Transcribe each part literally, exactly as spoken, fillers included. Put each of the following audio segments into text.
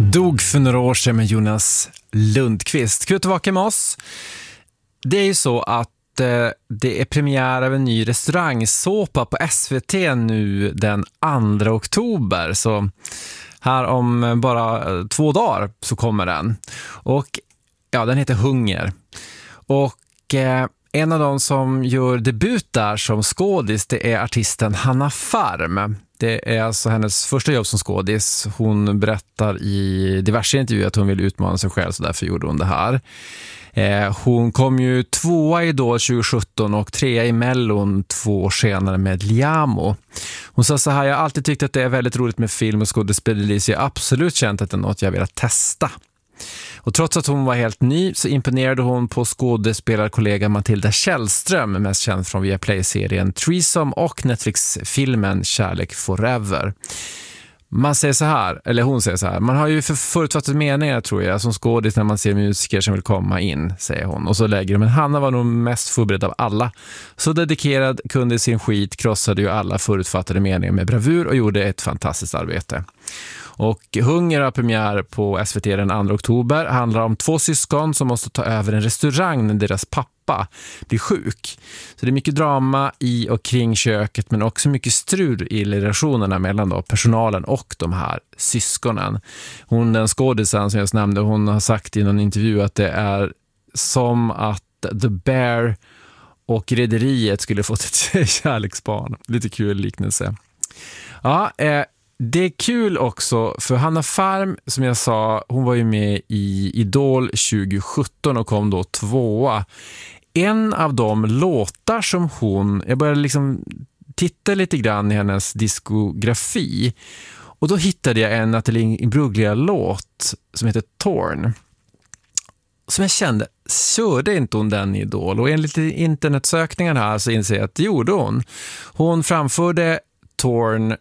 Dog för några år sedan med Jonas Lundqvist. Kul att vara med oss. Det är ju så att eh, det är premiär av en ny restaurangsåpa på S V T nu den andra oktober. Så här om bara två dagar så kommer den. Och ja, den heter Hunger. Och eh, en av de som gör debut där som skådis, det är artisten Hanna Farm. Det är alltså hennes första jobb som skådis. Hon berättar i diverse intervjuer att hon vill utmana sig själv, så därför gjorde hon det här. Eh, hon kom ju tvåa i Idol tjugo sjutton och trea i Mellon två år senare med Liamo. Hon sa så här: jag har alltid tyckt att det är väldigt roligt med film och skådespeleri, så jag har absolut känt att det är något jag vill testa. Och trots att hon var helt ny så imponerade hon på skådespelarkollega Matilda Källström, mest känd från Viaplay-serien Threesome och Netflix-filmen Kärlek Forever. Man säger så här, eller hon säger så här: man har ju för förutfattade meningar, tror jag, som skådis när man ser musiker som vill komma in, säger hon. Och så lägger hon: men Hanna var nog mest förberedd av alla. Så dedikerad, kunde sin skit, krossade ju alla förutfattade meningar med bravur och gjorde ett fantastiskt arbete. Och Hunger har premiär på S V T den andra oktober. Handlar om två syskon som måste ta över en restaurang när deras pappa blir sjuk. Så det är mycket drama i och kring köket, men också mycket strul i relationerna mellan då personalen och de här syskonen. Hon, den skådisen som jag nämnde, hon har sagt i någon intervju att det är som att The Bear och rederiet skulle fått ett kärleksbarn. Lite kul liknelse. Ja, eh, det är kul också för Hanna Farm, som jag sa, hon var ju med i Idol tjugo sjutton och kom då tvåa. En av de låtar som hon, jag började liksom titta lite grann i hennes diskografi, och då hittade jag en Natalie Imbruglia-låt som heter Torn. Som jag kände, körde inte hon den i Idol? Och enligt internetsökningar här så inser jag att det gjorde hon. Hon framförde Torn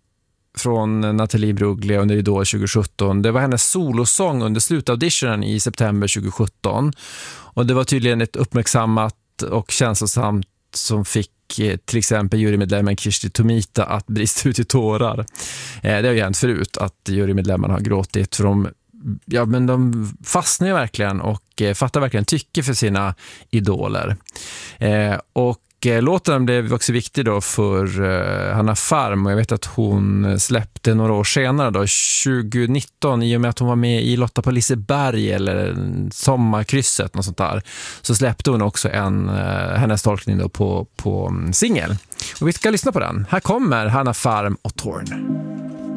från Natalie Imbruglia under Idol tjugo sjutton. Det var hennes solosång under slutauditionen i september tjugo sjutton. Och det var tydligen ett uppmärksammat och känslosamt som fick till exempel jurymedlemmen Kirsti Tomita att brista ut i tårar. Eh, det har ju hänt förut att jurymedlemmarna har gråtit, för de, ja, men de fastnar ju verkligen och eh, fattar verkligen tycke för sina idoler. Eh, och låten blev också viktig då för uh, Hanna Farm, och jag vet att hon släppte några år senare då, tjugo nitton, i och med att hon var med i Lotta på Liseberg eller Sommarkrysset, något sånt där, så släppte hon också en, uh, hennes tolkning då på, på um, singel. Och vi ska lyssna på den. Här kommer Hanna Farm och Torn.